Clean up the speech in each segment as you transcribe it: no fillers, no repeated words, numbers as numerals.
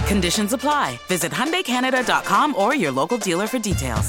Conditions apply. Visit HyundaiCanada.com or your local dealer for details.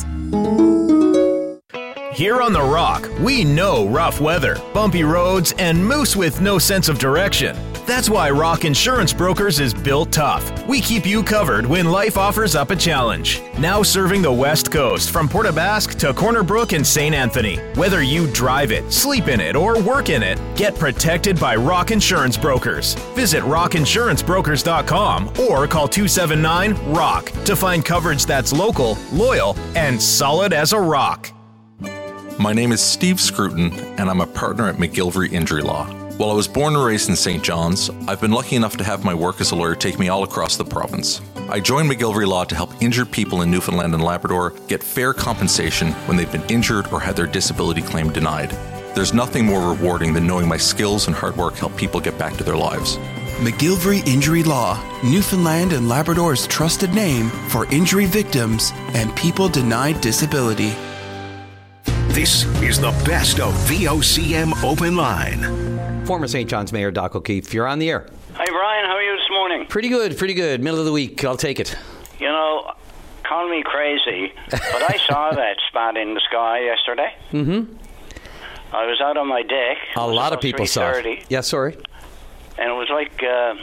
Here on The Rock, we know rough weather, bumpy roads, and moose with no sense of direction. That's why Rock Insurance Brokers is built tough. We keep you covered when life offers up a challenge. Now serving the West Coast from Port aux Basques to Corner Brook and St. Anthony. Whether you drive it, sleep in it, or work in it, get protected by Rock Insurance Brokers. Visit rockinsurancebrokers.com or call 279-ROCK to find coverage that's local, loyal, and solid as a rock. My name is Steve Scruton, and I'm a partner at McGillivray Injury Law. While I was born and raised in St. John's, I've been lucky enough to have my work as a lawyer take me all across the province. I joined McGillivray Law to help injured people in Newfoundland and Labrador get fair compensation when they've been injured or had their disability claim denied. There's nothing more rewarding than knowing my skills and hard work help people get back to their lives. McGillivray Injury Law, Newfoundland and Labrador's trusted name for injury victims and people denied disability. This is the best of VOCM Open Line. Former St. John's Mayor Doc O'Keefe, you're on the air. Hi, Brian. How are you this morning? Pretty good. Middle of the week. I'll take it. You know, call me crazy, but I saw that spot in the sky yesterday. Mm-hmm. I was out on my deck. A lot of people saw it. Yeah, sorry. And it was like,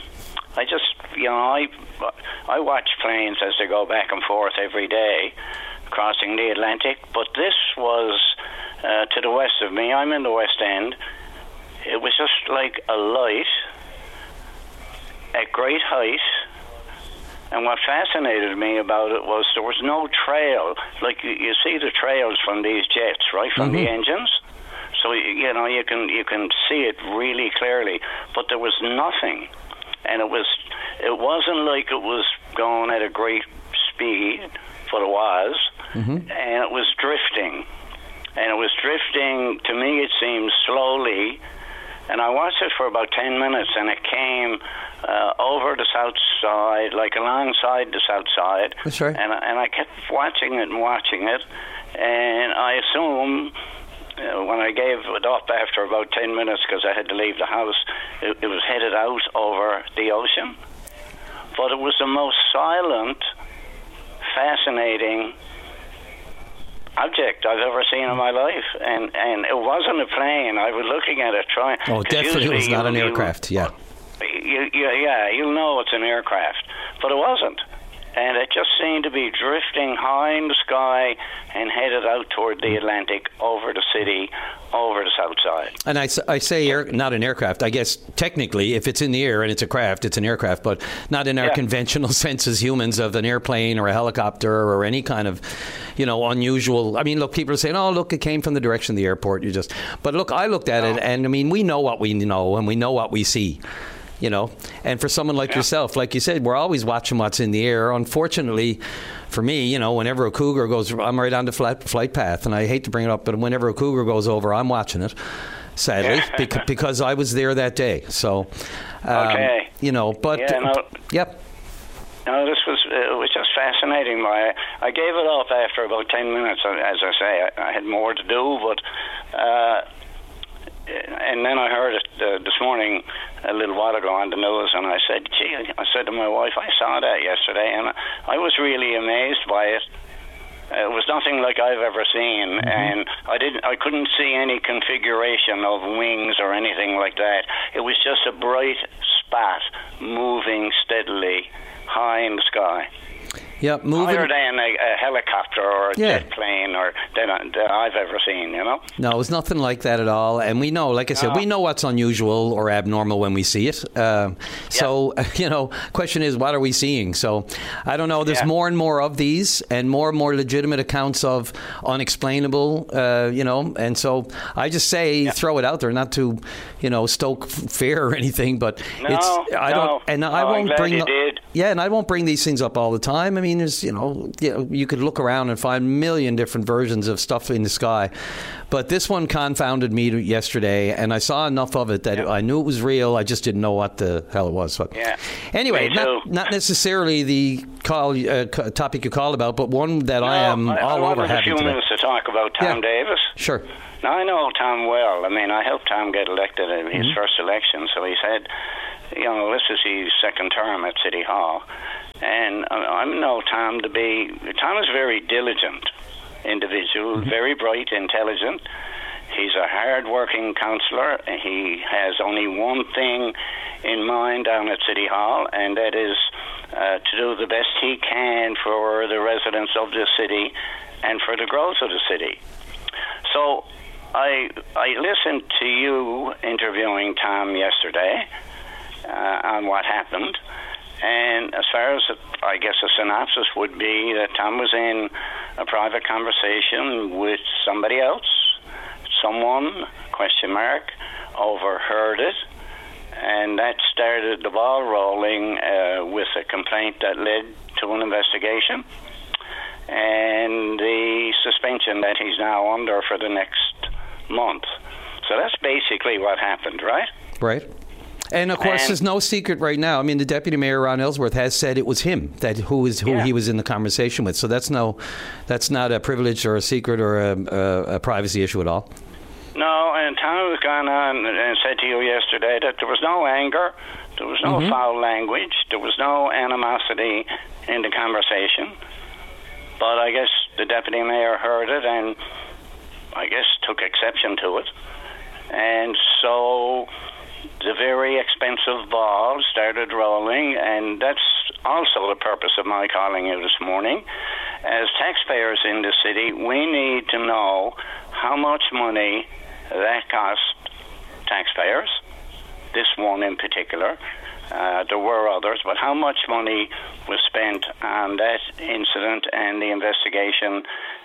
I watch planes as they go back and forth every day, crossing the Atlantic, but this was to the west of me. I'm in the West End. It was just like a light at great height, and what fascinated me about it was there was no trail. Like you see the trails from these jets, right, from the engines. So you can see it really clearly, but there was nothing, and it wasn't like it was going at a great speed, but it was. And it was drifting. And it was drifting, to me it seemed slowly, and I watched it for about 10 minutes, and it came over the south side, like alongside the south side. That's right. And I kept watching it, and I assume when I gave it up after about 10 minutes, because I had to leave the house, it was headed out over the ocean. But it was the most silent, fascinating object I've ever seen in my life, and it wasn't a plane. I was looking at it trying. Oh, definitely it was not an aircraft. You know it's an aircraft, but it wasn't, and it just seemed to be drifting high in the sky and headed out toward the Atlantic, over the city, over the south side. And I say not an aircraft. I guess technically, if it's in the air and it's a craft, it's an aircraft, but not in our conventional sense as humans of an airplane or a helicopter or any kind of, unusual. I mean, look, people are saying, "Oh, look, it came from the direction of the airport." But look, I looked at it, and I mean, we know what we know, and we know what we see. And for someone like yourself, like you said, we're always watching what's in the air. Unfortunately, for me, whenever a cougar goes, I'm right on the flight path, and I hate to bring it up, but whenever a cougar goes over, I'm watching it, sadly, because I was there that day. So, Yep. No, it was just fascinating. I gave it up after about 10 minutes. As I say, I had more to do, but and then I heard it this morning a little while ago on the news, and I said, I said to my wife, I saw that yesterday, and I was really amazed by it. It was nothing like I've ever seen, and I couldn't see any configuration of wings or anything like that. It was just a bright spot moving steadily high in the sky. Yeah, moving higher than a helicopter or a jet plane or that I've ever seen, No, it was nothing like that at all. And we know, like I said, we know what's unusual or abnormal when we see it. So, question is, what are we seeing? So, I don't know. There's more and more of these and more legitimate accounts of unexplainable, and so I just say throw it out there, not to, stoke fear or anything, but I won't bring these things up all the time. I mean, there's, you could look around and find a million different versions of stuff in the sky. But this one confounded me yesterday, and I saw enough of it that I knew it was real. I just didn't know what the hell it was. But anyway, not necessarily the topic you called about, but one that I am all over having a few minutes to talk about Tom Davis. Sure. Now, I know Tom well. I mean, I helped Tom get elected in his first election, so he's had, this is his second term at City Hall. And I know Tom is a very diligent individual, very bright, intelligent. He's a hard-working councillor. He has only one thing in mind down at City Hall, and that is to do the best he can for the residents of the city and for the growth of the city. So I listened to you interviewing Tom yesterday on what happened, and as far as I guess a synopsis would be that Tom was in a private conversation with somebody else. Someone, ? Overheard it, and that started the ball rolling with a complaint that led to an investigation and the suspension that he's now under for the next month. So that's basically what happened, right? Right. And of course, there's no secret right now. I mean, the Deputy Mayor, Ron Ellsworth, has said it was him who he was in the conversation with. So that's not a privilege or a secret or a privacy issue at all. No, and Tom has gone on and said to you yesterday that there was no anger, there was no foul language, there was no animosity in the conversation. But I guess the Deputy Mayor heard it and I guess took exception to it. And so the very expensive ball started rolling, and that's also the purpose of my calling you this morning. As taxpayers in the city, we need to know how much money that cost taxpayers, this one in particular. There were others, but how much money was spent on that incident and the investigation?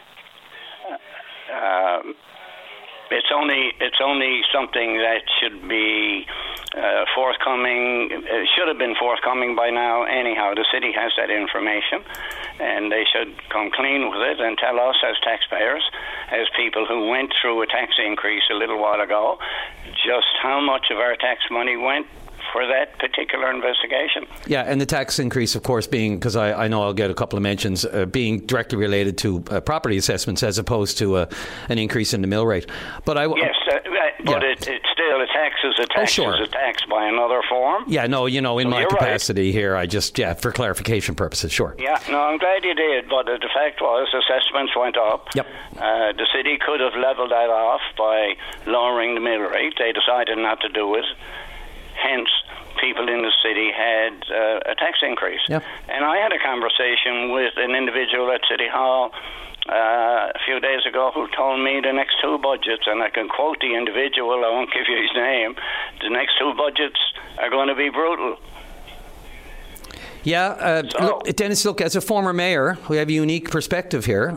It's only something that should be forthcoming. It should have been forthcoming by now anyhow. The city has that information, and they should come clean with it and tell us as taxpayers, as people who went through a tax increase a little while ago, just how much of our tax money went for that particular investigation. Yeah, and the tax increase, of course, being, because I know I'll get a couple of mentions, being directly related to property assessments as opposed to an increase in the mill rate. But it's still a tax is a tax is a tax by another form. Yeah, no, in my capacity here, I just, for clarification purposes, sure. Yeah, no, I'm glad you did, but the fact was assessments went up. Yep. The city could have leveled that off by lowering the mill rate. They decided not to do it. Hence, people in the city had a tax increase. Yep. And I had a conversation with an individual at City Hall a few days ago who told me the next two budgets, and I can quote the individual, I won't give you his name, the next two budgets are going to be brutal. Yeah, Dennis, look, as a former mayor, we have a unique perspective here.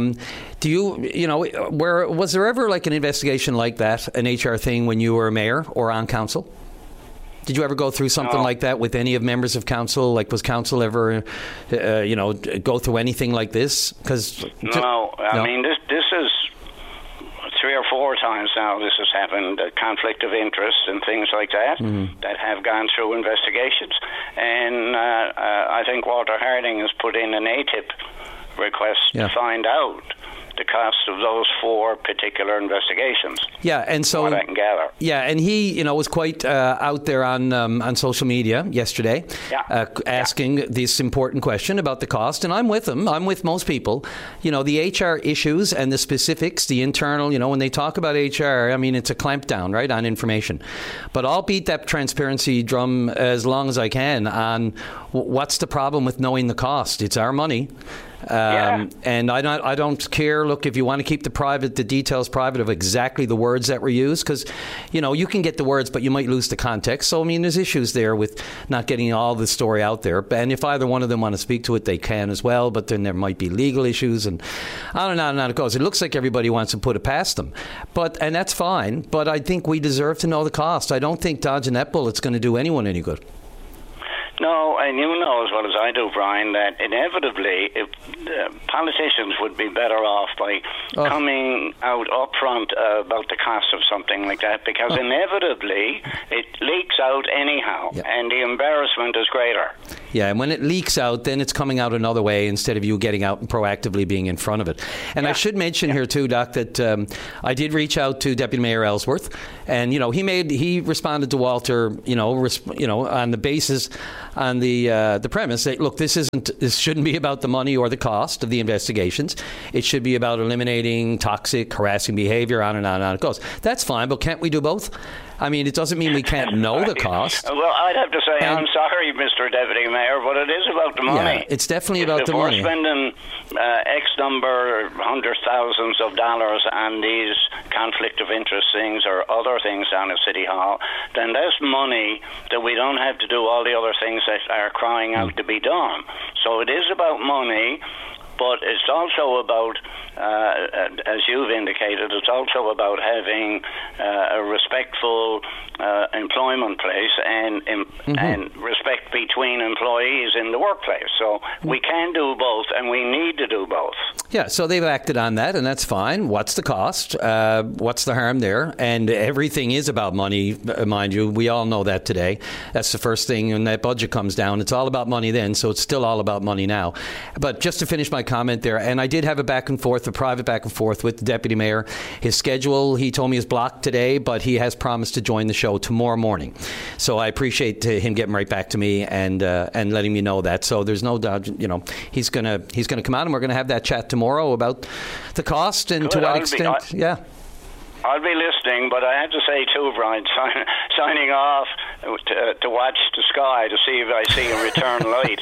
Was there ever like an investigation like that, an HR thing, when you were a mayor or on council? Did you ever go through something like that with any of members of council? Like, was council ever, go through anything like this? I mean, this is 3 or 4 times now this has happened, conflict of interest and things like that, that have gone through investigations. And I think Walter Harding has put in an ATIP request to find out the cost of those 4 particular investigations. Yeah, and so what I can gather. Yeah, and he, was quite out there on social media yesterday, asking this important question about the cost. And I'm with him. I'm with most people. The HR issues and the specifics, the internal. When they talk about HR, I mean, it's a clampdown, right, on information. But I'll beat that transparency drum as long as I can on what's the problem with knowing the cost. It's our money. And I don't care. Look, if you want to keep the details private of exactly the words that were used, because you can get the words, but you might lose the context. So I mean, there's issues there with not getting all the story out there. And if either one of them want to speak to it, they can as well. But then there might be legal issues, and on and on and on it goes. It looks like everybody wants to put it past them, and that's fine. But I think we deserve to know the cost. I don't think dodging that bullet's going to do anyone any good. No, and you know as well as I do, Brian, that inevitably politicians would be better off by coming out upfront about the cost of something like that, because inevitably it leaks out anyhow, and the embarrassment is greater. Yeah, and when it leaks out, then it's coming out another way instead of you getting out and proactively being in front of it. And I should mention here too, Doc, that I did reach out to Deputy Mayor Ellsworth, and he responded to Walter, on the basis, on the premise that, look, this shouldn't be about the money or the cost of the investigations. It should be about eliminating toxic, harassing behavior, on and on and on it goes. That's fine, but can't we do both? I mean, it doesn't mean we can't know the cost. Well, I'd have to say, I'm sorry, Mr. Deputy Mayor, but it is about the money. Yeah, it's definitely about the money. If we're spending X number, hundreds, thousands of dollars on these conflict of interest things or other things down at City Hall, then that's money that we don't have to do all the other things that are crying out to be done. So it is about money. But it's also about, as you've indicated, it's also about having a respectful employment place and respect between employees in the workplace. So we can do both, and we need to do both. Yeah, so they've acted on that, and that's fine. What's the cost? What's the harm there? And everything is about money, mind you. We all know that today. That's the first thing. When that budget comes down, it's all about money then, so it's still all about money now. But just to finish my comment there, and I did have a private back and forth with the Deputy Mayor. His schedule, he told me, is blocked today, but he has promised to join the show tomorrow morning. So I appreciate him getting right back to me and letting me know that. So there's no doubt, he's gonna come out, and we're gonna have that chat tomorrow about the cost and to what extent. I'll be listening, but I have to say too, Brian, signing off to watch the sky to see if I see a return light.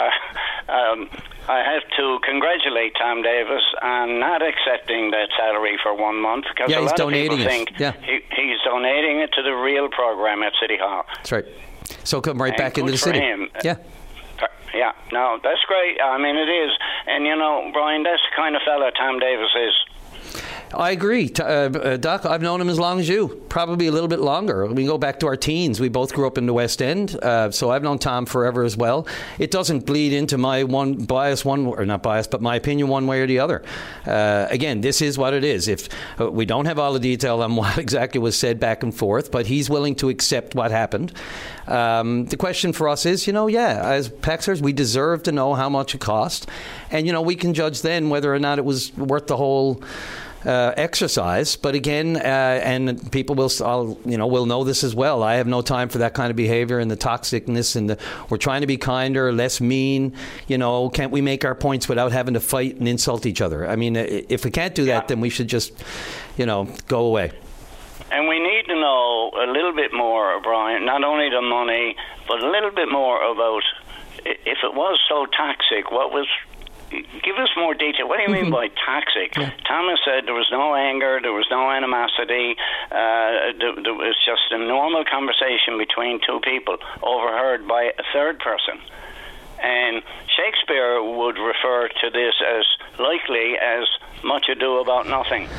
I have to congratulate Tom Davis on not accepting that salary for 1 month, because a lot of people think he's donating it to the real program at City Hall. That's right. So come right back into the city. Him. Yeah. Yeah, no, that's great. I mean, it is. And, Brian, that's the kind of fella Tom Davis is. I agree. Doc, I've known him as long as you, probably a little bit longer. We go back to our teens. We both grew up in the West End, so I've known Tom forever as well. It doesn't bleed into my my opinion one way or the other. Again, this is what it is. If we don't have all the detail on what exactly was said back and forth, but he's willing to accept what happened. The question for us is, as Paxers, we deserve to know how much it cost, and we can judge then whether or not it was worth the whole exercise. But again, and people will know this as well. I have no time for that kind of behavior and the toxicness and we're trying to be kinder, less mean. Can't we make our points without having to fight and insult each other? I mean, if we can't do that, then we should just, go away. And we need to know a little bit more, Brian, not only the money, but a little bit more about if it was so toxic, give us more detail. What do you mean by toxic? Yeah. Thomas said there was no anger, there was no animosity, there was just a normal conversation between two people overheard by a third person. And Shakespeare would refer to this as likely as much ado about nothing.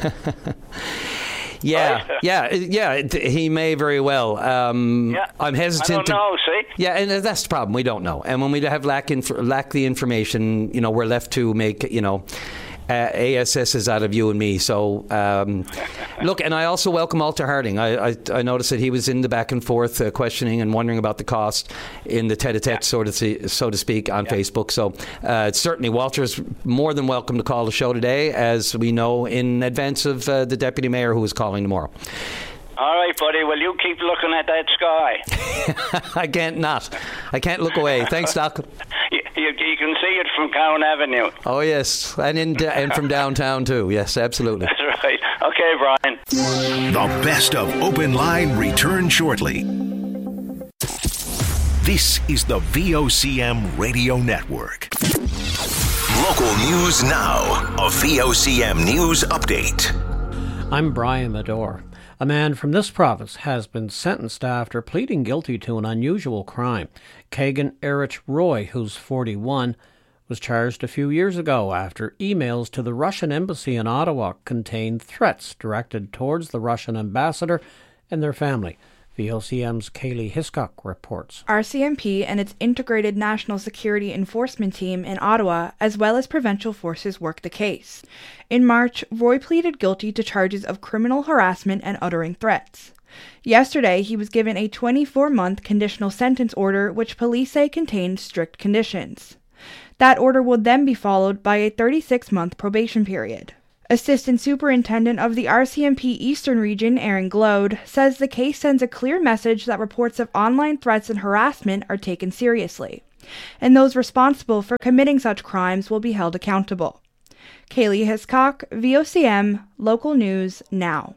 He may very well. I'm hesitant. I don't know, see? Yeah, and that's the problem. We don't know. And when we have lack the information, we're left to make, ASSs out of you and me. So, look, and I also welcome Walter Harding. I noticed that he was in the back and forth questioning and wondering about the cost in the tete-a-tete, so to speak, on Facebook. So certainly Walter's more than welcome to call the show today, as we know, in advance of the Deputy Mayor who is calling tomorrow. All right, buddy. Well, you keep looking at that sky. I can't look away. Thanks, Doc. You can see it from Cowan Avenue. Oh, yes. And from downtown, too. Yes, absolutely. That's right. Okay, Brian. The best of Open Line return shortly. This is the VOCM Radio Network. Local news now. A VOCM News Update. I'm Brian Medore. A man from this province has been sentenced after pleading guilty to an unusual crime. Kagan Erich Roy, who's 41, was charged a few years ago after emails to the Russian embassy in Ottawa contained threats directed towards the Russian ambassador and their family. VOCM's Kaylee Hiscock reports. RCMP and its Integrated National Security Enforcement Team in Ottawa, as well as provincial forces, worked the case. In March, Roy pleaded guilty to charges of criminal harassment and uttering threats. Yesterday, he was given a 24-month conditional sentence order, which police say contained strict conditions. That order will then be followed by a 36-month probation period. Assistant Superintendent of the RCMP Eastern Region, Aaron Glode, says the case sends a clear message that reports of online threats and harassment are taken seriously, and those responsible for committing such crimes will be held accountable. Kaylee Hiscock, VOCM, Local News Now.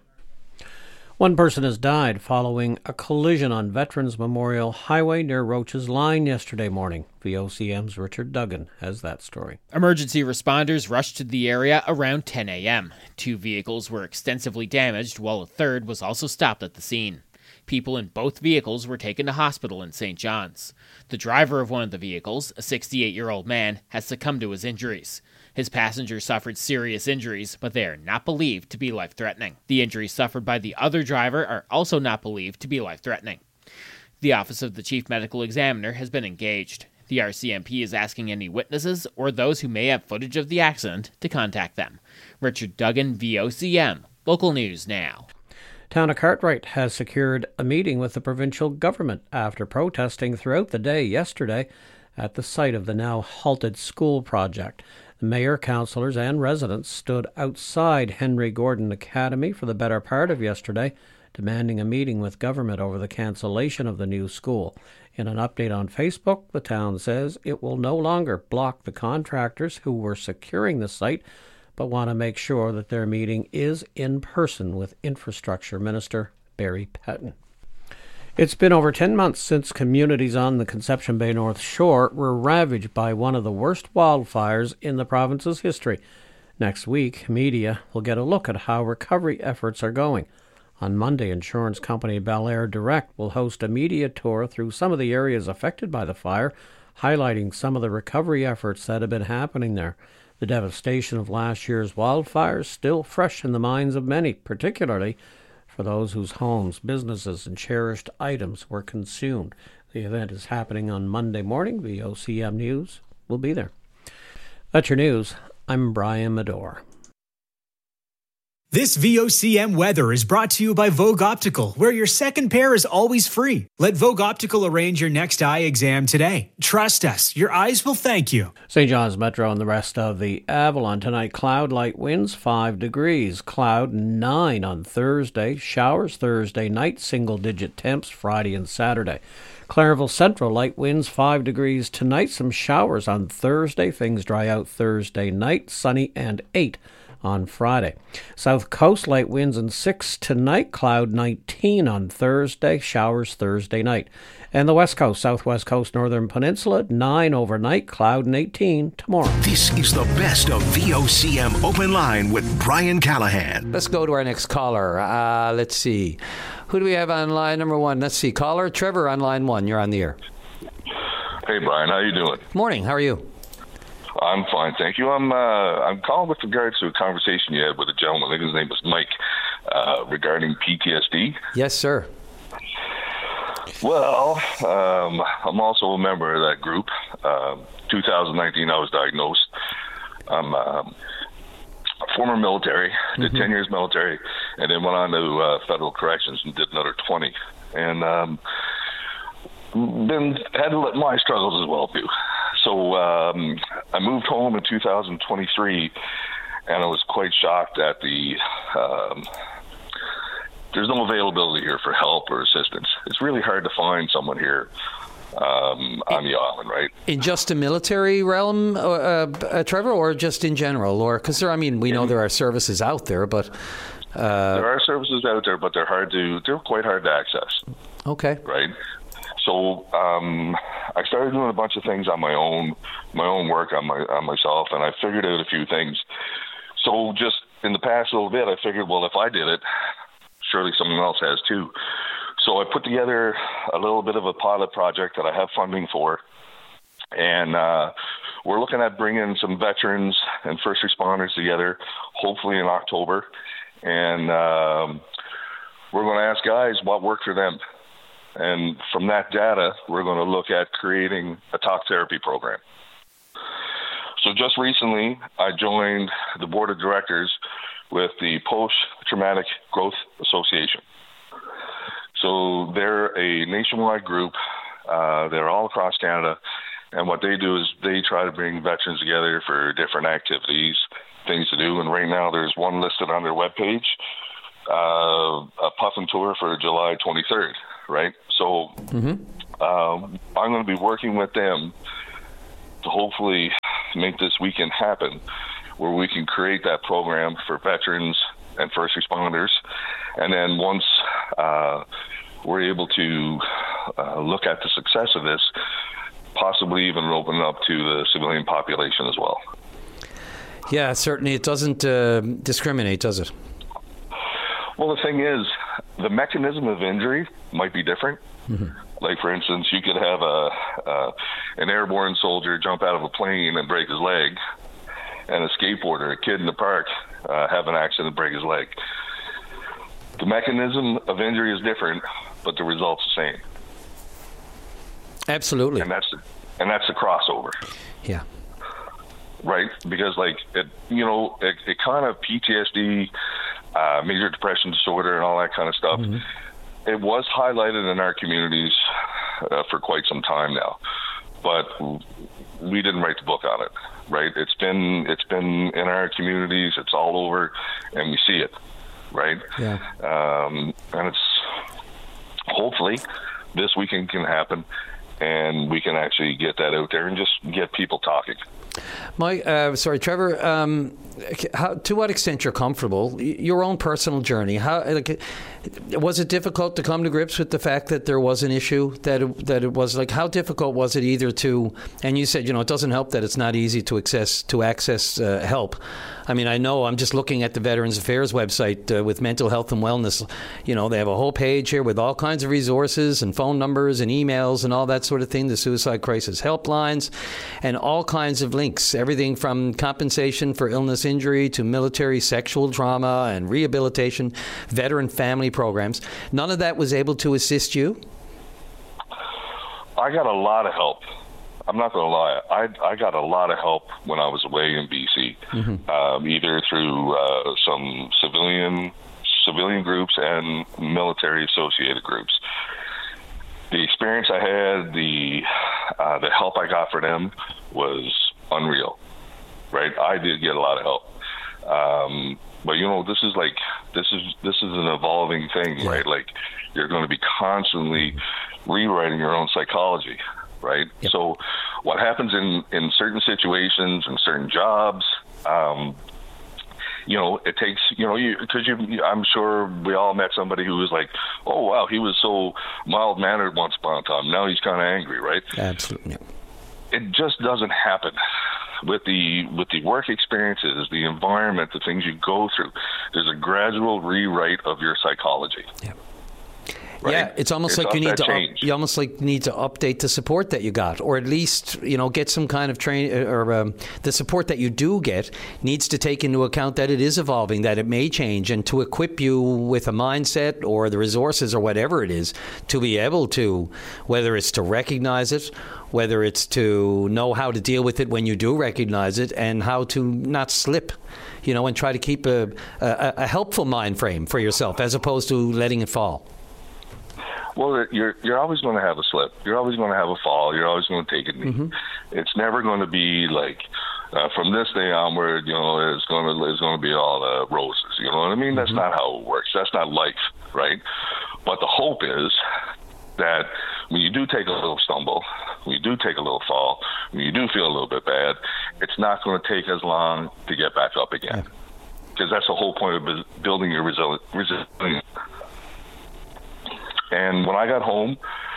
One person has died following a collision on Veterans Memorial Highway near Roach's Line yesterday morning. VOCM's Richard Duggan has that story. Emergency responders rushed to the area around 10 a.m. 2 vehicles were extensively damaged, while a third was also stopped at the scene. People in both vehicles were taken to hospital in St. John's. The driver of one of the vehicles, a 68-year-old man, has succumbed to his injuries. His passengers suffered serious injuries, but they are not believed to be life-threatening. The injuries suffered by the other driver are also not believed to be life-threatening. The Office of the Chief Medical Examiner has been engaged. The RCMP is asking any witnesses or those who may have footage of the accident to contact them. Richard Duggan, VOCM, Local News Now. Town of Cartwright has secured a meeting with the provincial government after protesting throughout the day yesterday at the site of the now halted school project. The mayor, councillors and residents stood outside Henry Gordon Academy for the better part of yesterday, demanding a meeting with government over the cancellation of the new school. In an update on Facebook, the town says it will no longer block the contractors who were securing the site, but want to make sure that their meeting is in person with Infrastructure Minister Barry Pettin. It's been over 10 months since communities on the Conception Bay North Shore were ravaged by one of the worst wildfires in the province's history. Next week, media will get a look at how recovery efforts are going. On Monday, insurance company Bel Air Direct will host a media tour through some of the areas affected by the fire, highlighting some of the recovery efforts that have been happening there. The devastation of last year's wildfires still fresh in the minds of many, particularly for those whose homes, businesses, and cherished items were consumed. The event is happening on Monday morning. VOCM News will be there. That's your news. I'm Brian Medore. This VOCM weather is brought to you by Vogue Optical, where your second pair is always free. Let Vogue Optical arrange your next eye exam today. Trust us, your eyes will thank you. St. John's Metro and the rest of the Avalon tonight. Cloud, light winds, 5 degrees. Cloud, 9 on Thursday. Showers Thursday night, single-digit temps Friday and Saturday. Clareville Central, light winds, 5 degrees tonight. Some showers on Thursday. Things dry out Thursday night, sunny and 8 on Friday. South Coast, light winds and 6 tonight. Cloud 19 on Thursday. Showers Thursday night. And the West Coast, Southwest Coast, Northern Peninsula, 9 overnight. Cloud and 18 tomorrow. This is the best of VOCM Open Line with Brian Callahan. Let's go to our next caller. Let's see. Who do we have on line number 1? Let's see. Caller Trevor on line 1. You're on the air. Hey, Brian. How you doing? Morning. How are you? I'm fine, thank you. I'm calling with regards to a conversation you had with a gentleman. I think his name was Mike, regarding PTSD. Yes, sir. Well, I'm also a member of that group. 2019, I was diagnosed. I'm former military, did 10 years military, and then went on to federal corrections and did another 20. And then had to let my struggles as well, too. So I moved home in 2023, and I was quite shocked at the there's no availability here for help or assistance. It's really hard to find someone here on the island, right? In just a military realm, Trevor, or just in general? Or because we know there are services out there, but there are services out there, but they're quite hard to access. Okay, right. So I started doing a bunch of things on my own work on myself, and I figured out a few things. So just in the past little bit, I figured, well, if I did it, surely someone else has too. So I put together a little bit of a pilot project that I have funding for, and we're looking at bringing some veterans and first responders together, hopefully in October, and we're going to ask guys what worked for them. And from that data, we're going to look at creating a talk therapy program. So just recently, I joined the board of directors with the Post-Traumatic Growth Association. So they're a nationwide group. They're all across Canada. And what they do is they try to bring veterans together for different activities, things to do. And right now there's one listed on their webpage, a puffin tour for July 23rd, right? So I'm going to be working with them to hopefully make this weekend happen, where we can create that program for veterans and first responders. And then once we're able to look at the success of this, possibly even open up to the civilian population as well. Yeah, certainly it doesn't discriminate, does it? Well, the thing is, the mechanism of injury might be different. Like, for instance, you could have an airborne soldier jump out of a plane and break his leg, and a skateboarder, a kid in the park, have an accident and break his leg. The mechanism of injury is different, but the result's the same. Absolutely. And that's the crossover. Yeah. Right? Because, like, it kind of PTSD, major depression disorder, and all that kind of stuff, it was highlighted in our communities for quite some time now. But we didn't write the book on it, right? It's been in our communities, it's all over, and we see it, right? Yeah. And it's hopefully this weekend can happen, and we can actually get that out there and just get people talking. Trevor, to what extent you're comfortable, your own personal journey, was it difficult to come to grips with the fact that there was an issue, that it was like, how difficult was it either to, and you said, it doesn't help that it's not easy to access help. I mean, I know, I'm just looking at the Veterans Affairs website with mental health and wellness. They have a whole page here with all kinds of resources and phone numbers and emails and all that sort of thing, the suicide crisis helplines, and all kinds of links, everything from compensation for illness injury to military sexual trauma and rehabilitation, veteran family programs. None of that was able to assist you? I got a lot of help. I'm not going to lie. I got a lot of help when I was away in BC, either through some civilian groups and military associated groups. The experience I had, the help I got for them was unreal, right? I did get a lot of help. But this is an evolving thing, right? Like, you're going to be constantly rewriting your own psychology, right? Yep. So what happens in certain situations and certain jobs, it takes, because I'm sure we all met somebody who was like, oh, wow, he was so mild-mannered once upon a time. Now he's kind of angry, right? Absolutely. It just doesn't happen. With the work experiences, the environment, the things you go through, there's a gradual rewrite of your psychology. Yeah. Right? Yeah, it's almost like you need to update the support that you got, or at least get some kind of training, or the support that you do get needs to take into account that it is evolving, that it may change, and to equip you with a mindset or the resources or whatever it is to be able to, whether it's to recognize it, whether it's to know how to deal with it when you do recognize it, and how to not slip, and try to keep a helpful mind frame for yourself as opposed to letting it fall. Well, you're always going to have a slip. You're always going to have a fall. You're always going to take a knee. It's never going to be like from this day onward. It's going to be all roses. You know what I mean? That's not how it works. That's not life, right? But the hope is that when you do take a little stumble, when you do take a little fall, when you do feel a little bit bad, it's not going to take as long to get back up again. Because that's the whole point of building your resilience. And when I got home,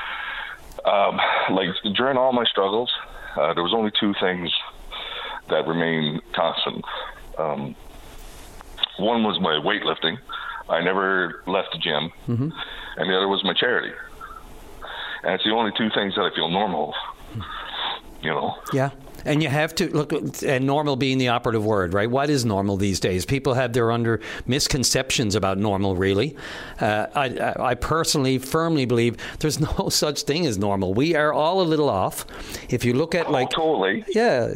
during all my struggles, there was only two things that remained constant. One was my weightlifting. I never left the gym. And the other was my charity. And it's the only two things that I feel normal, Yeah. And you have to look, and normal being the operative word, right? What is normal these days? People have their misconceptions about normal, really. I personally firmly believe there's no such thing as normal. We are all a little off. If you look at totally. Yeah.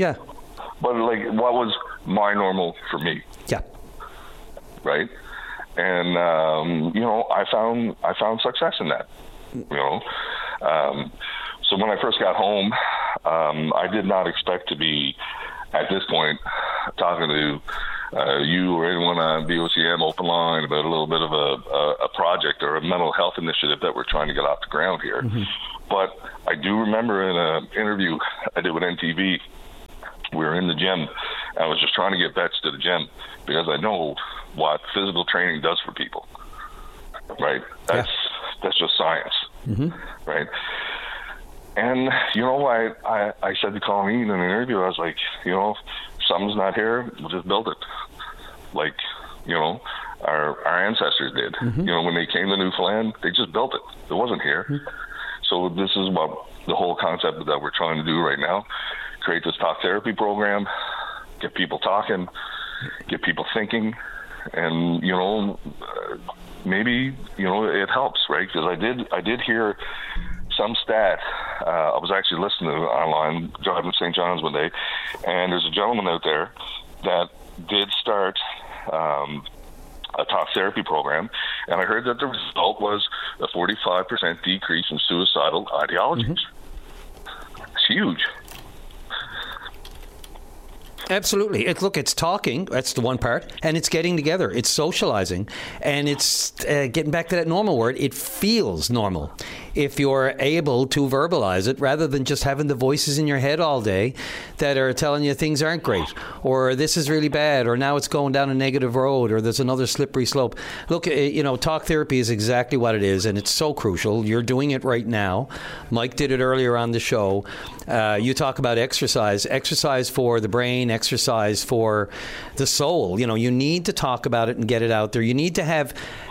But what was my normal for me? Yeah. Right? And I found success in that. So when I first got home, I did not expect to be at this point talking to you or anyone on VOCM Open Line about a little bit of a project or a mental health initiative that we're trying to get off the ground here. Mm-hmm. But I do remember in an interview I did with NTV, we were in the gym. I was just trying to get vets to the gym because I know what physical training does for people, right? That's just science, right? And, I said to Colleen in an interview, I was like, if something's not here, we'll just build it. Like, our ancestors did. Mm-hmm. When they came to Newfoundland, they just built it. It wasn't here. Mm-hmm. So this is what the whole concept that we're trying to do right now, create this talk therapy program, get people talking, get people thinking, and, maybe, it helps, right? Because I did hear some stat. I was actually listening to online, driving to St. John's one day, and there's a gentleman out there that did start a talk therapy program, and I heard that the result was a 45% decrease in suicidal ideologies. Mm-hmm. It's huge. Absolutely. It's talking. That's the one part. And it's getting together. It's socializing. And it's getting back to that normal word. It feels normal if you're able to verbalize it rather than just having the voices in your head all day that are telling you things aren't great, or this is really bad, or now it's going down a negative road, or there's another slippery slope. Look, talk therapy is exactly what it is, and it's so crucial. You're doing it right now. Mike did it earlier on the show. You talk about exercise for the brain, exercise for the soul. You need to talk about it and get it out there. You need to have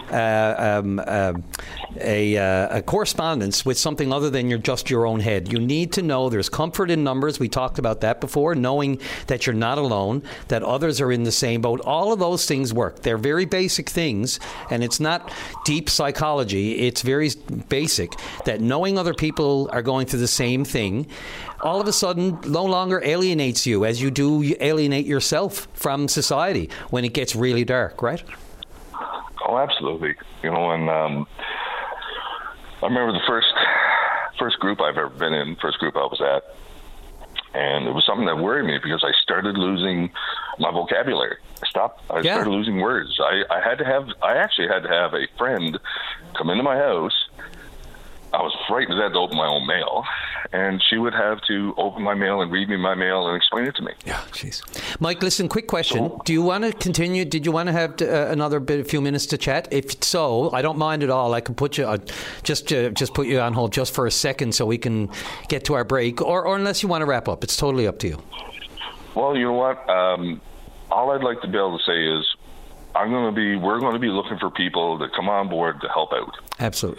a correspondence with something other than just your own head. You need to know there's comfort in numbers. We talked about that before, knowing that you're not alone, that others are in the same boat. All of those things work. They're very basic things, and it's not deep psychology. It's very basic, that knowing other people are going through the same thing all of a sudden no longer alienates you as you do alienate yourself from society when it gets really dark, right? Oh, absolutely. And I remember the first group I've ever been in, first group I was at, and it was something that worried me because I started losing my vocabulary. I started losing words. I actually had to have a friend come into my house. I was frightened to open my own mail, and she would have to open my mail and read me my mail and explain it to me. Yeah, jeez. Mike, listen, quick question. Do you want to continue? Did you want to have a few minutes to chat? If so, I don't mind at all. I can put you just put you on hold just for a second so we can get to our break, or unless you want to wrap up. It's totally up to you. Well, you know what? All I'd like to be able to say is we're going to be looking for people to come on board to help out. Absolutely.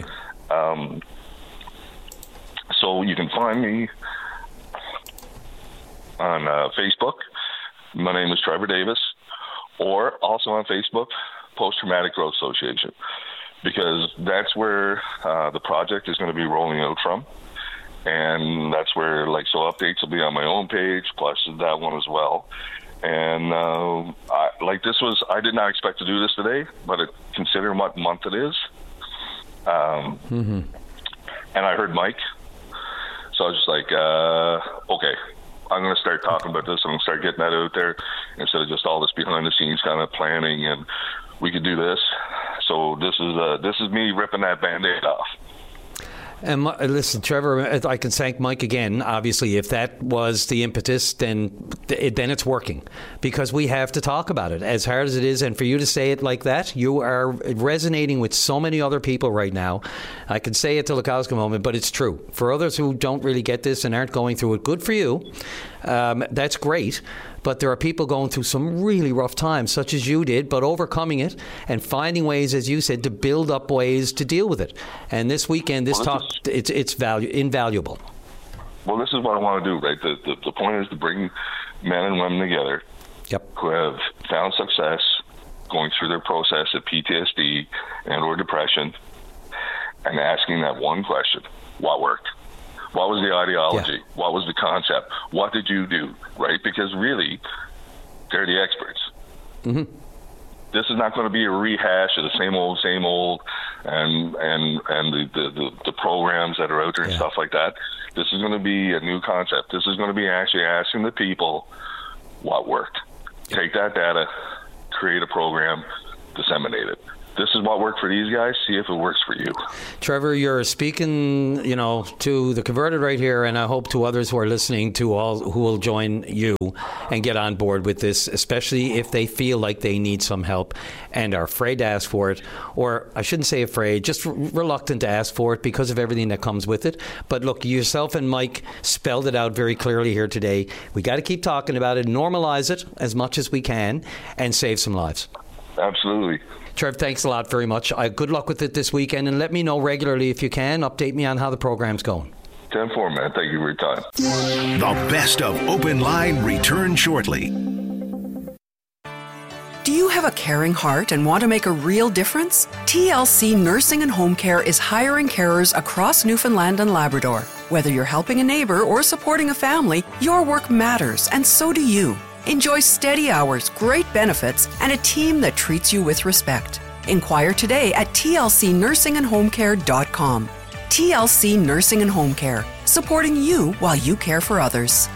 So you can find me on Facebook. My name is Trevor Davis, or also on Facebook, Post-Traumatic Growth Association, because that's where the project is going to be rolling out from. And that's where, updates will be on my own page, plus that one as well. And I did not expect to do this today, but considering what month it is. And I heard Mike. So I was just like, okay, I'm going to start talking about this. I'm going to start getting that out there instead of just all this behind the scenes kind of planning, and we could do this. So this is me ripping that Band-Aid off. And listen, Trevor, I can thank Mike again. Obviously, if that was the impetus, then it's working, because we have to talk about it, as hard as it is. And for you to say it like that, you are resonating with so many other people right now. I can say it till the cows come home, but it's true. For others who don't really get this and aren't going through it, good for you. That's great. But there are people going through some really rough times, such as you did, but overcoming it and finding ways, as you said, to build up ways to deal with it. And this weekend, it's invaluable. Well, this is what I want to do, right? The point is to bring men and women together who have found success going through their process of PTSD and or depression, and asking that one question: what worked? What was the ideology? Yeah. What was the concept? What did you do? Right? Because really, they're the experts. Mm-hmm. This is not going to be a rehash of the same old, and the programs that are out there and stuff like that. This is going to be a new concept. This is going to be actually asking the people what worked. Take that data, create a program, disseminate it. This is what worked for these guys. See if it works for you. Trevor, you're speaking, to the converted right here, and I hope to others who are listening, to all who will join you and get on board with this, especially if they feel like they need some help and are afraid to ask for it, or I shouldn't say afraid, just reluctant to ask for it because of everything that comes with it. But look, yourself and Mike spelled it out very clearly here today. We got to keep talking about it, normalize it as much as we can, and save some lives. Absolutely. Trev, thanks a lot very much. Good luck with it this weekend, and let me know regularly if you can. Update me on how the program's going. 10-4, man. Thank you for your time. The best of Open Line returns shortly. Do you have a caring heart and want to make a real difference? TLC Nursing and Home Care is hiring carers across Newfoundland and Labrador. Whether you're helping a neighbor or supporting a family, your work matters, and so do you. Enjoy steady hours, great benefits, and a team that treats you with respect. Inquire today at tlcnursingandhomecare.com. TLC Nursing and Home Care, supporting you while you care for others.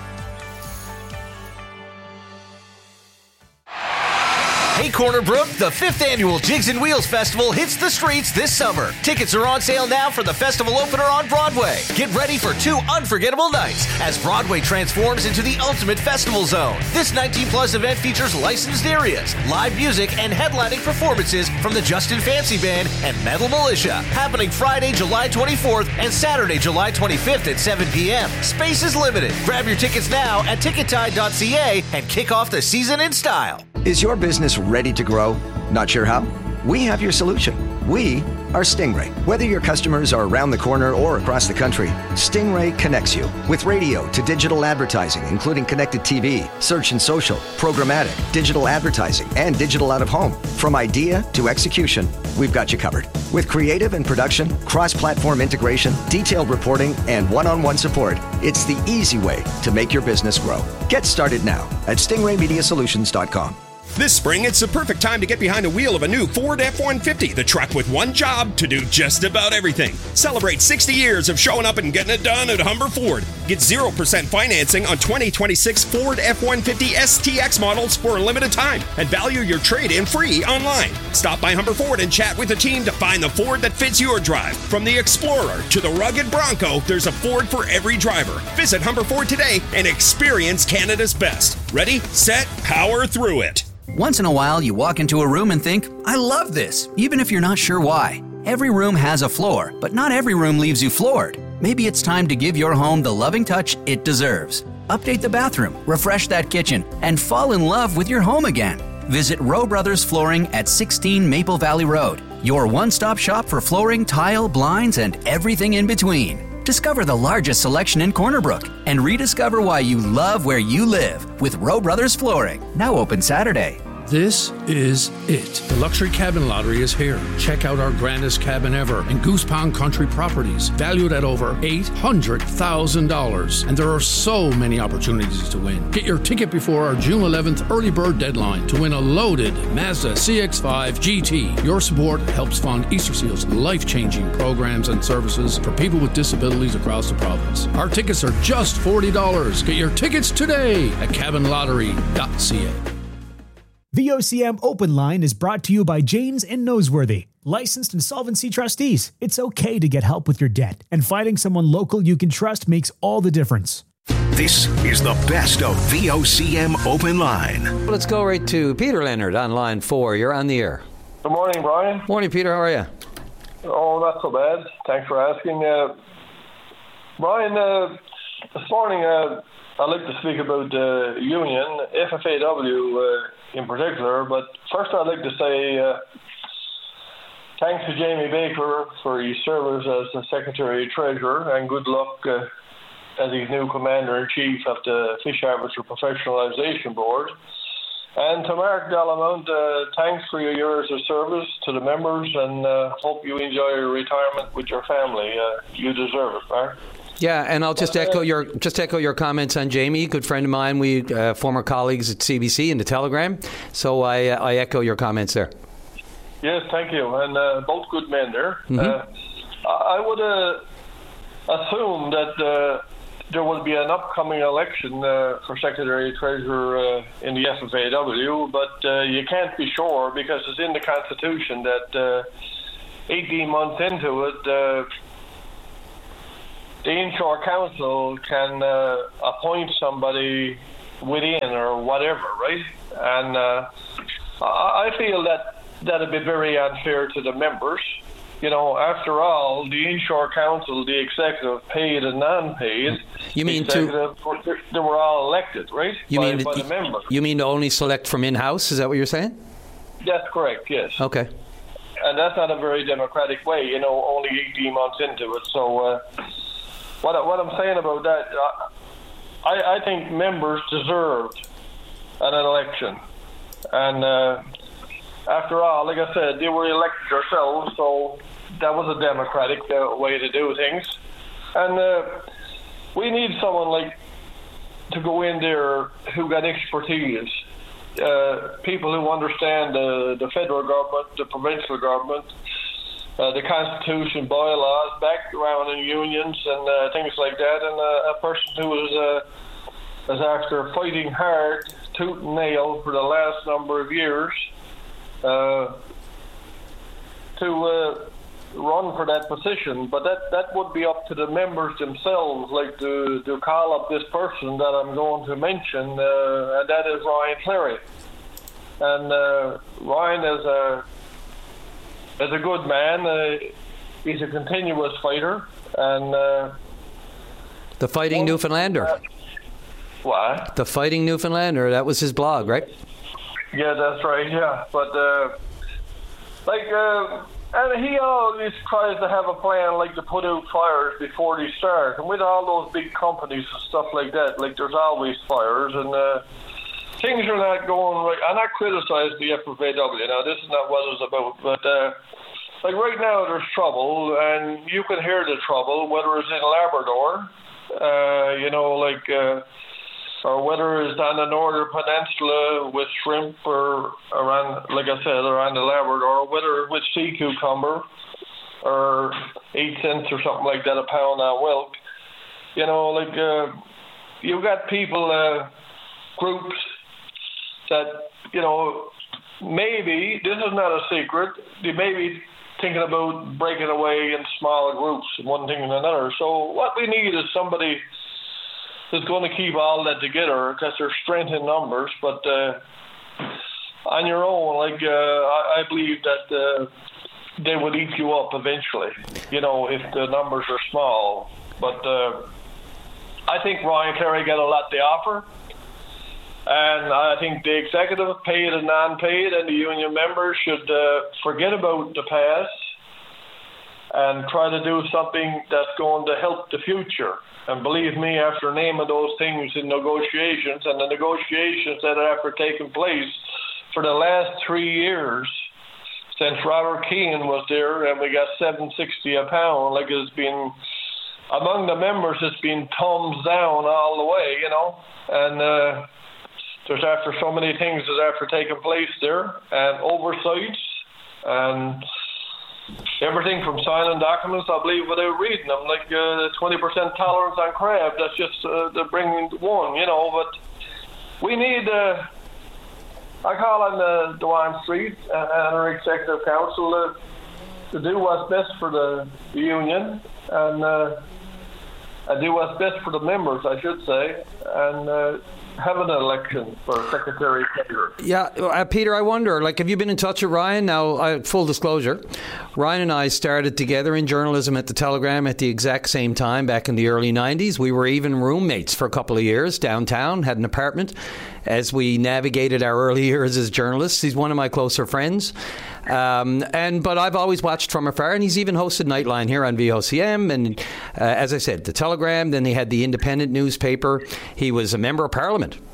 Hey Corner Brook, the 5th annual Jigs and Wheels Festival hits the streets this summer. Tickets are on sale now for the festival opener on Broadway. Get ready for 2 unforgettable nights as Broadway transforms into the ultimate festival zone. This 19-plus event features licensed areas, live music, and headlining performances from the Justin Fancy Band and Metal Militia. Happening Friday, July 24th and Saturday, July 25th at 7 p.m. Space is limited. Grab your tickets now at tickettide.ca and kick off the season in style. Is your business ready to grow? Not sure how? We have your solution. We are Stingray. Whether your customers are around the corner or across the country, Stingray connects you with radio to digital advertising, including connected TV, search and social, programmatic, digital advertising, and digital out-of-home. From idea to execution, we've got you covered. With creative and production, cross-platform integration, detailed reporting, and one-on-one support, it's the easy way to make your business grow. Get started now at stingraymediasolutions.com. This spring, it's the perfect time to get behind the wheel of a new Ford F-150, the truck with one job to do just about everything. Celebrate 60 years of showing up and getting it done at Humber Ford. Get 0% financing on 2026 Ford F-150 STX models for a limited time and value your trade-in free online. Stop by Humber Ford and chat with the team to find the Ford that fits your drive. From the Explorer to the rugged Bronco, there's a Ford for every driver. Visit Humber Ford today and experience Canada's best. Ready, set, power through it. Once in a while, you walk into a room and think, I love this, even if you're not sure why. Every room has a floor, but not every room leaves you floored. Maybe it's time to give your home the loving touch it deserves. Update the bathroom, refresh that kitchen, and fall in love with your home again. Visit Rowe Brothers Flooring at 16 Maple Valley Road, your one-stop shop for flooring, tile, blinds, and everything in between. Discover the largest selection in Corner Brook and rediscover why you love where you live with Rowe Brothers Flooring. Now open Saturday. This is it. The Luxury Cabin Lottery is here. Check out our grandest cabin ever in Goose Pond Country Properties, valued at over $800,000. And there are so many opportunities to win. Get your ticket before our June 11th early bird deadline to win a loaded Mazda CX-5 GT. Your support helps fund Easter Seal's life-changing programs and services for people with disabilities across the province. Our tickets are just $40. Get your tickets today at cabinlottery.ca. VOCM Open Line is brought to you by Janes and Noseworthy, licensed insolvency trustees. It's okay to get help with your debt, and finding someone local you can trust makes all the difference. This is the best of VOCM Open Line. Let's go right to Peter Leonard on line 4. You're on the air. Good morning, Brian. Morning, Peter. How are you? Oh, not so bad. Thanks for asking. Brian, this morning I'd like to speak about the union, FFAW in particular, but first I'd like to say thanks to Jamie Baker for his service as the Secretary-Treasurer, and good luck as his new Commander-in-Chief of the Fish Harvester Professionalisation Board. And to Mark Delamont, thanks for your years of service to the members, and hope you enjoy your retirement with your family. You deserve it, Mark. Yeah, and I'll just echo your comments on Jamie, good friend of mine. We former colleagues at CBC and the Telegram. So I echo your comments there. Yes, thank you, and both good men there. Mm-hmm. I would assume that there will be an upcoming election for Secretary Treasurer in the FFAW, but you can't be sure because it's in the Constitution that 18 months into it, the Inshore Council can appoint somebody within or whatever, right? And I feel that'd be very unfair to the members. You know, after all, the Inshore Council, the executive, paid and non-paid. You mean they were all elected, right? By the members. You mean to only select from in-house? Is that what you're saying? That's correct, yes. Okay. And that's not a very democratic way, you know, only 18 months into it. So what I'm saying about that, I think members deserved an election. And after all, like I said, they were elected themselves, so that was a democratic way to do things. And we need someone to go in there who got expertise. People who understand the federal government, the provincial government, the Constitution, bylaws, background in unions and things like that, and a person who is after fighting hard, tooth and nail for the last number of years to run for that position. But that would be up to the members themselves, to call up this person that I'm going to mention, and that is Ryan Clary. And Ryan is a good man. He's a continuous fighter, and the Fighting Newfoundlander. What? The Fighting Newfoundlander. That was his blog, right? Yeah, that's right. Yeah, but and he always tries to have a plan, to put out fires before they start. And with all those big companies and stuff like that, there's always fires, and things are not going right. I'm not criticizing the FFAW. Now, this is not what it's about, but right now there's trouble, and you can hear the trouble, whether it's in Labrador, or whether it's on the Northern Peninsula with shrimp or around, like I said, around the Labrador, whether with sea cucumber or 8 cents or something like that a pound on milk. You've got people, groups that, maybe, this is not a secret, they may be thinking about breaking away in smaller groups, one thing and another. So what we need is somebody is going to keep all that together, because there's strength in numbers. But on your own, I believe that they would eat you up eventually, if the numbers are small. But I think Ryan Clary got a lot to offer. And I think the executive, paid and non-paid, and the union members should forget about the past and try to do something that's going to help the future. And believe me, after naming those things in negotiations, and the negotiations that have taken place for the last 3 years, since Robert Keane was there, and we got $7.60 a pound, it's been, among the members, it's been thumbs down all the way, and there's after so many things that after taking place there, and oversights, and everything from signing documents, I believe, without reading them, the 20% tolerance on crab, that's just the bringing one, but we need, I call on Dewan Street and our executive council to do what's best for the union, and do what's best for the members, I should say, and have an election for Secretary Treasurer. Yeah, Peter, I wonder, have you been in touch with Ryan? Now, full disclosure, Ryan and I started together in journalism at the Telegram at the exact same time back in the early 90s. We were even roommates for a couple of years downtown, had an apartment as we navigated our early years as journalists. He's one of my closer friends. But I've always watched from afar, and he's even hosted Nightline here on VOCM, and as I said, the Telegram, then they had the Independent newspaper. He was a member of Parliament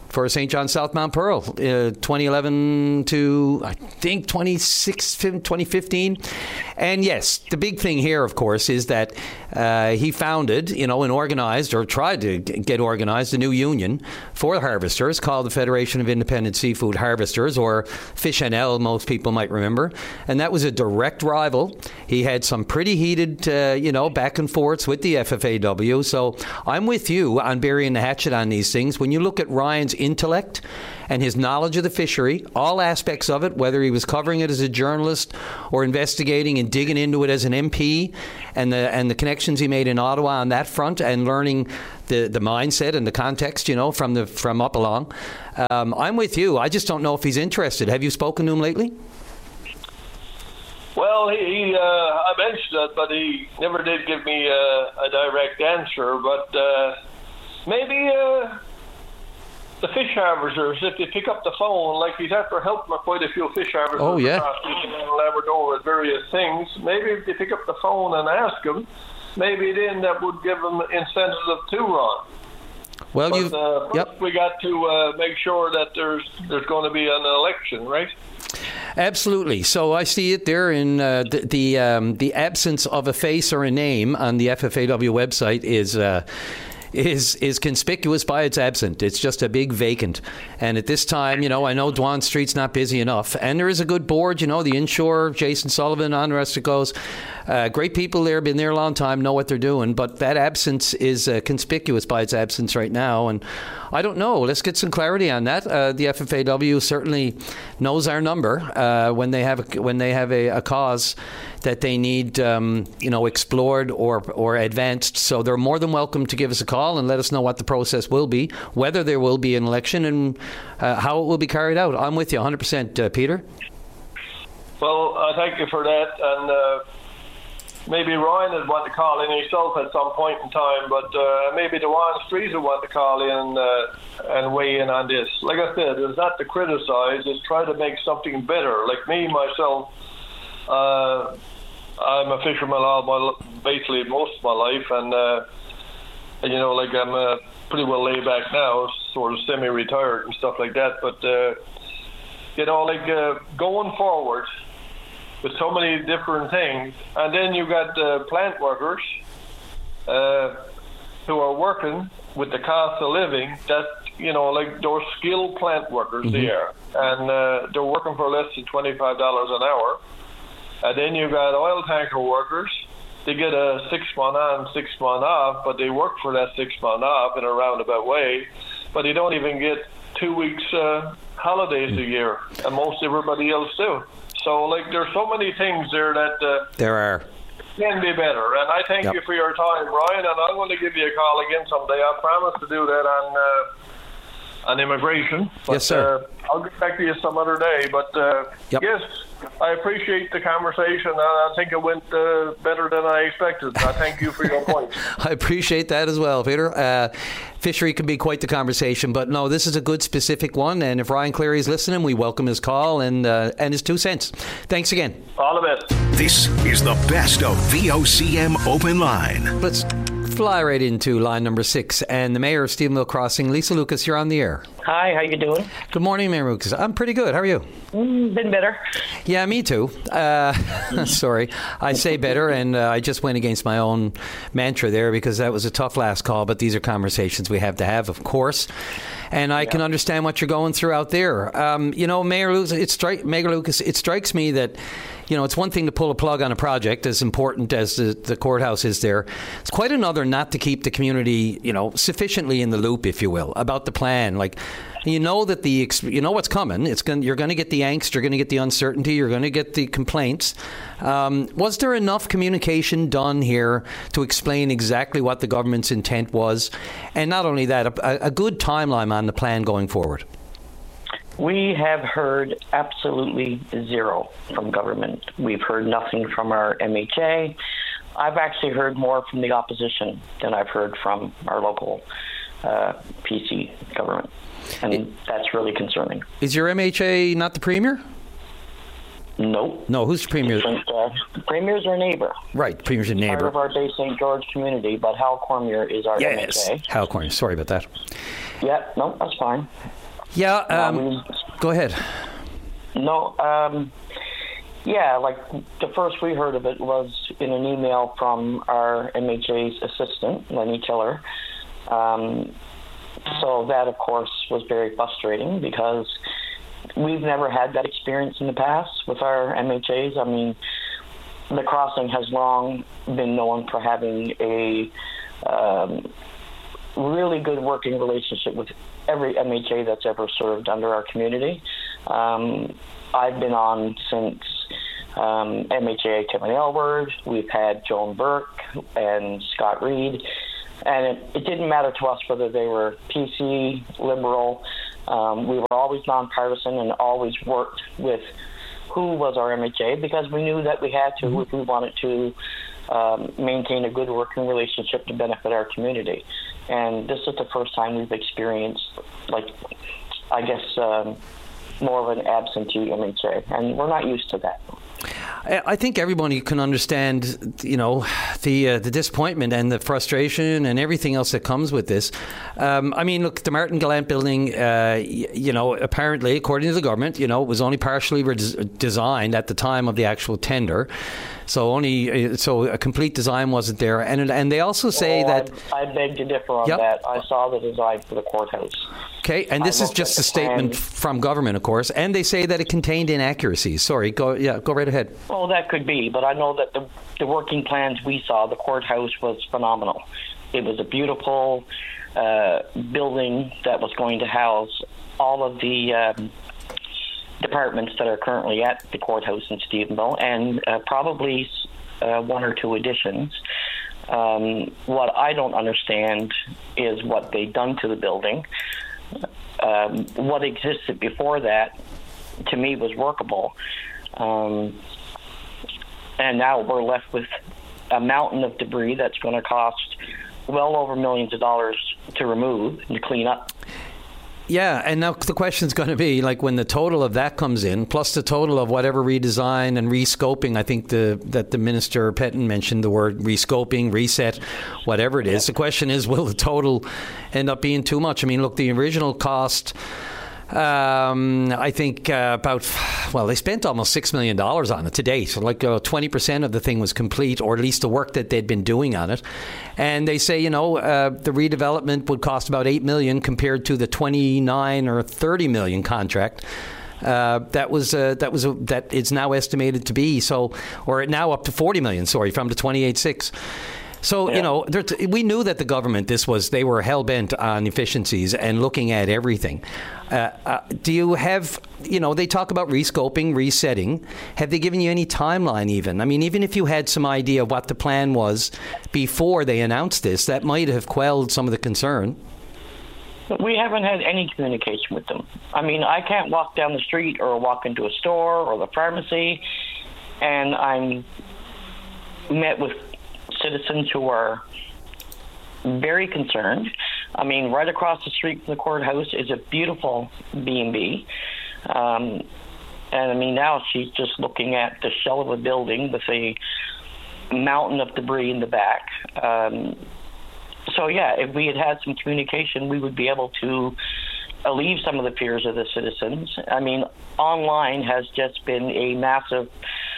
for St. John South Mount Pearl, 2011 to, I think, 2015. And yes, the big thing here, of course, is that he founded, and organized, or tried to get organized, a new union for harvesters called the Federation of Independent Seafood Harvesters, or FishNL, most people might remember. And that was a direct rival. He had some pretty heated, back and forths with the FFAW. So I'm with you on burying the hatchet on these things. When you look at Ryan's intellect and his knowledge of the fishery, all aspects of it, whether he was covering it as a journalist or investigating and digging into it as an MP, and the connections he made in Ottawa on that front, and learning the mindset and the context, from up along. I'm with you. I just don't know if he's interested. Have you spoken to him lately? Well, I mentioned it, but he never did give me a direct answer. But maybe the fish harvesters, if they pick up the phone, like he's after helping quite a few fish harvesters across Labrador with various things, maybe if they pick up the phone and ask him, maybe then that would give them incentive to run. Well, first we got to make sure that there's going to be an election, right? Absolutely. So I see it there in the absence of a face or a name on the FFAW website is conspicuous by its absence. It's just a big vacant. And at this time, I know Dwan Street's not busy enough. And there is a good board, the inshore, Jason Sullivan, on the rest of it goes. Great people there, been there a long time, know what they're doing. But that absence is conspicuous by its absence right now. And I don't know. Let's get some clarity on that. The FFAW certainly knows our number when they have a cause that they need, explored or advanced. So they're more than welcome to give us a call and let us know what the process will be, whether there will be an election, and how it will be carried out. I'm with you 100%, Peter. Well, thank you for that. And maybe Ryan would want to call in himself at some point in time, but maybe Dwan Street would want to call in and weigh in on this. Like I said, it's not to criticize, it's try to make something better. Like me, myself, I'm a fisherman basically most of my life, and I'm pretty well laid back now, sort of semi-retired and stuff like that. But going forward with so many different things, and then you got plant workers who are working with the cost of living that those skilled plant workers there, and they're working for less than $25 an hour. And then you got oil tanker workers. They get a 6 month on, 6 month off, but they work for that 6 month off in a roundabout way. But they don't even get 2 weeks holidays a year, and most everybody else do. So, there's so many things there that there are can be better. And I thank you for your time, Brian. And I'm going to give you a call again someday. I promise to do that on immigration. But, yes, sir. I'll get back to you some other day. But yes, I appreciate the conversation. I think it went better than I expected. I thank you for your points. I appreciate that as well, Peter. Fishery can be quite the conversation, but no, this is a good specific one. And if Ryan Cleary is listening, we welcome his call and his 2 cents. Thanks again. All the best. This is the best of VOCM Open Line. Let's fly right into line number 6. And the mayor of Stephenville Crossing, Lisa Lucas, you're on the air. Hi, how you doing? Good morning, Mayor Lucas. I'm pretty good. How are you? Been better. Yeah, me too. Sorry, I say better, and I just went against my own mantra there because that was a tough last call, but these are conversations we have to have, of course. And I can understand what you're going through out there. Mayor Lucas, it strikes me that, it's one thing to pull a plug on a project, as important as the courthouse is there. It's quite another not to keep the community, sufficiently in the loop, if you will, about the plan. That what's coming. You're going to get the angst, you're going to get the uncertainty, you're going to get the complaints. Was there enough communication done here to explain exactly what the government's intent was? And not only that, a good timeline on the plan going forward. We have heard absolutely zero from government. We've heard nothing from our MHA. I've actually heard more from the opposition than I've heard from our local PC government. And that's really concerning. Is your MHA not the Premier? Nope. No, who's the Premier? Premier's our neighbor. Right, Premier's a neighbor. Part of our Bay St. George community, but Hal Cormier is our MHA. Hal Cormier. Sorry about that. Yeah, no, that's fine. Yeah, go ahead. No, yeah, like the first we heard of it was in an email from our MHA's assistant, Lenny Tiller. So that, of course, was very frustrating because we've never had that experience in the past with our MHAs. I mean, the crossing has long been known for having a really good working relationship with every MHA that's ever served under our community. I've been on since MHA Tim and Aylward. We've had Joan Burke and Scott Reed. And it didn't matter to us whether they were PC, Liberal. We were always nonpartisan and always worked with who was our MHA because we knew that we had to if we wanted to maintain a good working relationship to benefit our community. And this is the first time we've experienced, I guess, more of an absentee MHA, and we're not used to that. I think everybody can understand, the disappointment and the frustration and everything else that comes with this. I mean, look, the Martin Gallant building, apparently, according to the government, it was only partially designed at the time of the actual tender. So a complete design wasn't there, and they also say that I beg to differ on that. I saw the design for the courthouse. Okay, and this is just a statement from government, of course, and they say that it contained inaccuracies. Sorry, go right ahead. Well, that could be, but I know that the working plans we saw, the courthouse was phenomenal. It was a beautiful building that was going to house all of the departments that are currently at the courthouse in Stephenville, and probably one or two additions. What I don't understand is what they've done to the building. What existed before that, to me, was workable. And now we're left with a mountain of debris that's going to cost well over millions of dollars to remove and to clean up. Yeah, and now the question's going to be, when the total of that comes in, plus the total of whatever redesign and rescoping, I think that the Minister Petton mentioned the word rescoping, reset, whatever it is. The question is, will the total end up being too much? I mean, look, the original cost, I think they spent almost $6 million on it to date. So 20% of the thing was complete, or at least the work that they'd been doing on it. And they say, the redevelopment would cost about $8 million compared to the $29 or $30 million contract. That is now estimated to be or now up to $40 million. Sorry, from the 28.6. So, we knew that the government, they were hell-bent on efficiencies and looking at everything. Do you have, they talk about rescoping, resetting. Have they given you any timeline even? I mean, even if you had some idea of what the plan was before they announced this, that might have quelled some of the concern. We haven't had any communication with them. I mean, I can't walk down the street or walk into a store or the pharmacy, and I'm met with citizens who are very concerned. I mean, right across the street from the courthouse is a beautiful B&B. And I mean, now she's just looking at the shell of a building with a mountain of debris in the back. So, yeah, if we had had some communication, we would be able to alleviate some of the fears of the citizens. I mean, online has just been a massive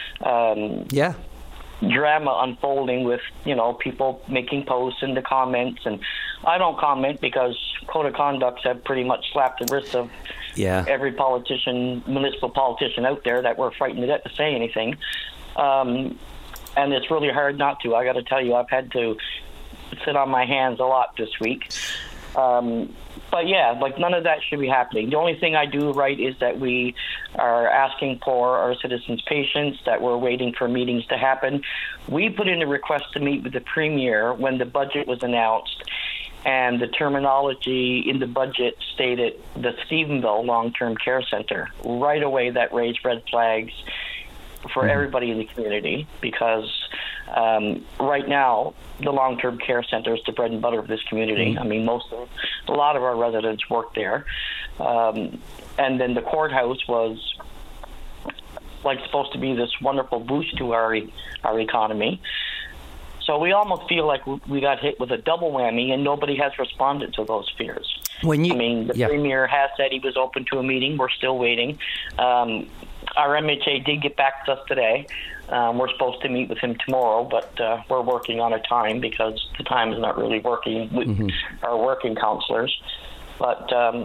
drama unfolding with, people making posts in the comments. And I don't comment because code of conducts have pretty much slapped the wrists of every municipal politician out there that we're frightened to death to say anything. And it's really hard not to. I got to tell you, I've had to sit on my hands a lot this week. But yeah, none of that should be happening. The only thing I do right is that we are asking for our citizens' patience, that we're waiting for meetings to happen. We put in a request to meet with the Premier when the budget was announced, and the terminology in the budget stated the Stephenville Long-Term Care Center. Right away, that raised red flags for everybody in the community, because right now the long-term care center is the bread and butter of this community. I mean, a lot of our residents work there, and then the courthouse was supposed to be this wonderful boost to our economy. So we almost feel like we got hit with a double whammy, and nobody has responded to those fears. The Premier has said he was open to a meeting. We're still waiting. Our MHA did get back to us today. We're supposed to meet with him tomorrow, but we're working on a time because the time is not really working with our working counselors. But,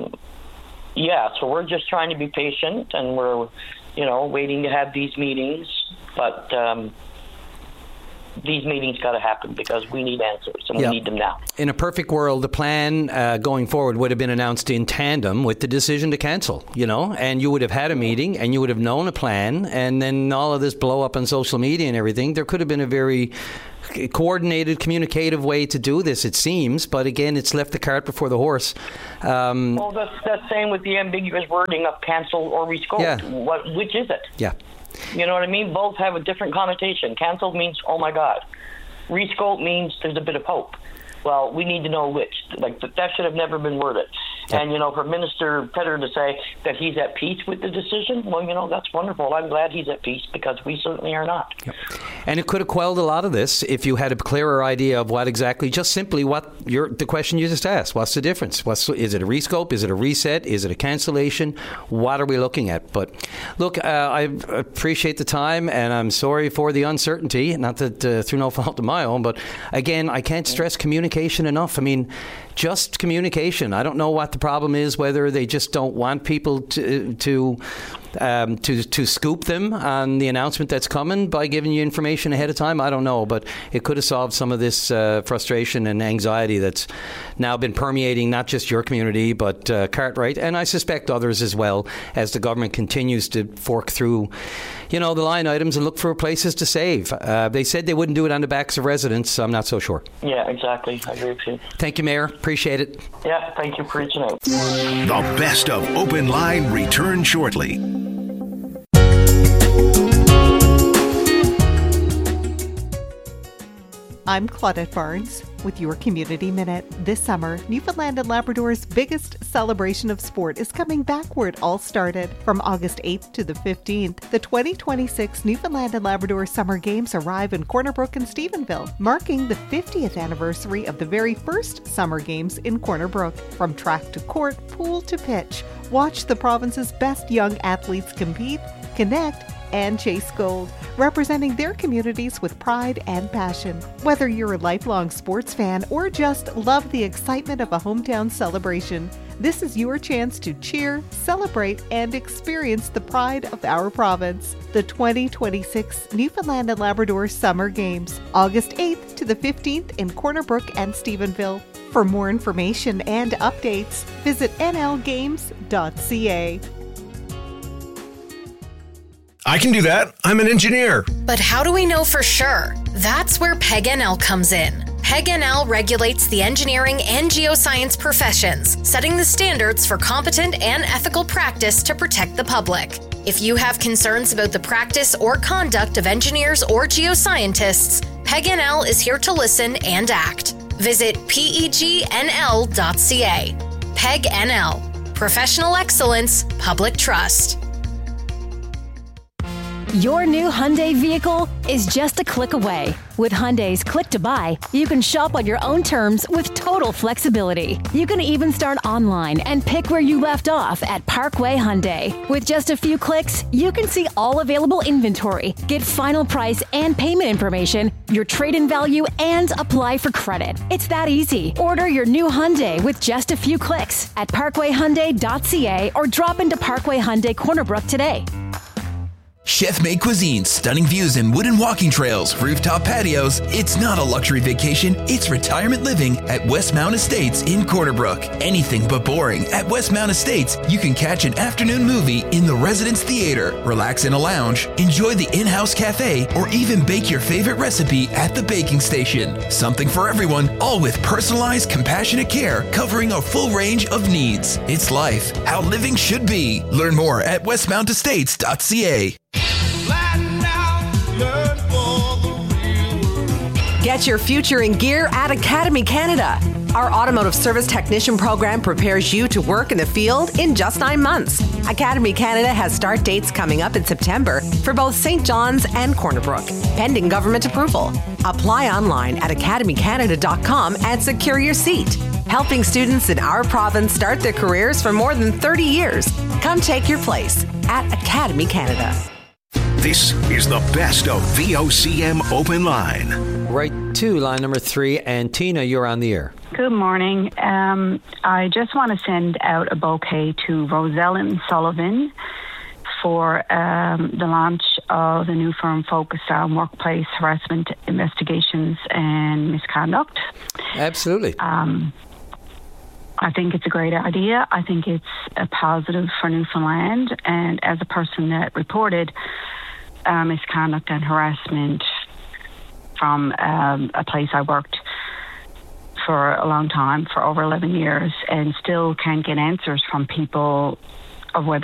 so we're just trying to be patient, and we're, waiting to have these meetings. But these meetings got to happen because we need answers, and we need them now. In a perfect world, the plan going forward would have been announced in tandem with the decision to cancel, and you would have had a meeting and you would have known a plan, and then all of this blow up on social media and everything. There could have been a very coordinated, communicative way to do this, it seems, but again, it's left the cart before the horse. Well, that's same with the ambiguous wording of cancel or rescope. Yeah. Which is it? Yeah. You know what I mean? Both have a different connotation. Cancelled means, oh my God. Rescope means there's a bit of hope. Well, we need to know which. That should have never been worded. Yeah. And, for Minister Petter to say that he's at peace with the decision, well, that's wonderful. I'm glad he's at peace because we certainly are not. Yep. And it could have quelled a lot of this if you had a clearer idea of what exactly, just simply the question you just asked. What's the difference? Is it a rescope? Is it a reset? Is it a cancellation? What are we looking at? But look, I appreciate the time, and I'm sorry for the uncertainty. Not that through no fault of my own, but again, I can't stress communication enough. I mean, just communication. I don't know what the problem is, whether they just don't want people to scoop them on the announcement that's coming by giving you information ahead of time. I don't know, but it could have solved some of this frustration and anxiety that's now been permeating not just your community, but Cartwright, and I suspect others as well, as the government continues to fork through, the line items and look for places to save. They said they wouldn't do it on the backs of residents. I'm not so sure. Yeah, exactly. I agree with you. Thank you, Mayor. Appreciate it. Yeah, thank you for reaching out. The best of Open Line returns shortly. I'm Claudette Barnes with your Community Minute. This summer, Newfoundland and Labrador's biggest celebration of sport is coming back where it all started. From August 8th to the 15th, the 2026 Newfoundland and Labrador Summer Games arrive in Corner Brook and Stephenville, marking the 50th anniversary of the very first Summer Games in Corner Brook. From track to court, pool to pitch, watch the province's best young athletes compete, connect, and chase gold, representing their communities with pride and passion. Whether you're a lifelong sports fan or just love the excitement of a hometown celebration, this is your chance to cheer, celebrate, and experience the pride of our province. The 2026 Newfoundland and Labrador Summer Games, August 8th to the 15th in Corner Brook and Stephenville. For more information and updates, visit nlgames.ca. I can do that. I'm an engineer. But how do we know for sure? That's where PEG-NL comes in. PEG-NL regulates the engineering and geoscience professions, setting the standards for competent and ethical practice to protect the public. If you have concerns about the practice or conduct of engineers or geoscientists, PEG-NL is here to listen and act. Visit pegnl.ca. PEG-NL. Professional excellence, public trust. Your new Hyundai vehicle is just a click away. With Hyundai's Click to Buy, you can shop on your own terms with total flexibility. You can even start online and pick where you left off at Parkway Hyundai. With just a few clicks, you can see all available inventory, get final price and payment information, your trade-in value, and apply for credit. It's that easy. Order your new Hyundai with just a few clicks at parkwayhyundai.ca or drop into Parkway Hyundai Corner Brook today. Chef-made cuisines, stunning views and wooden walking trails, rooftop patios. It's not a luxury vacation, it's retirement living at Westmount Estates in Corner Brook. Anything but boring. At Westmount Estates, you can catch an afternoon movie in the Residence Theater, relax in a lounge, enjoy the in-house cafe, or even bake your favorite recipe at the baking station. Something for everyone, all with personalized, compassionate care covering a full range of needs. It's life, how living should be. Learn more at westmountestates.ca. Get your future in gear at Academy Canada. Our automotive service technician program prepares you to work in the field in just 9 months. Academy Canada has start dates coming up in September for both St. John's and Corner Brook, pending government approval. Apply online at academycanada.com and secure your seat. Helping students in our province start their careers for more than 30 years. Come take your place at Academy Canada. This is the best of VOCM Open Line. Right to line number 3, and Tina, you're on the air. Good morning. I just want to send out a bouquet to Rosellen Sullivan for the launch of the new firm focused on workplace harassment investigations and misconduct. Absolutely. I think it's a great idea. I think it's a positive for Newfoundland. And as a person that reported misconduct and harassment from a place I worked for a long time, for over 11 years, and still can't get answers from people of whether